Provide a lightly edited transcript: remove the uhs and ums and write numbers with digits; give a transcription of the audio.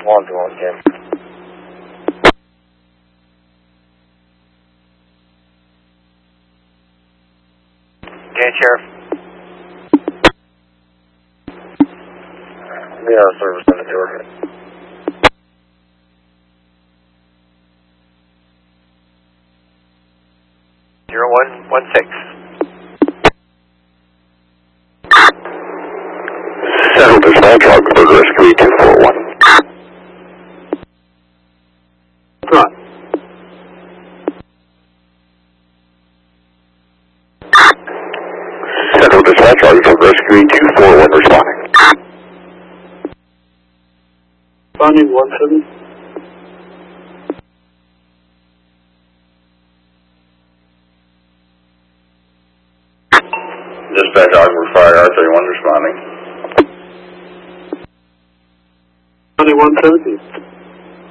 1-1, Jim. Okay, Sheriff. We are service on the door. 0116. Central Dispatch, Ogdenburg Rescue 241. Right. Central Dispatch, Ogdenburg Rescue 241 responding. Responding 17. Dispatch, Ogdenburg Fire R31 responding. Responding 117.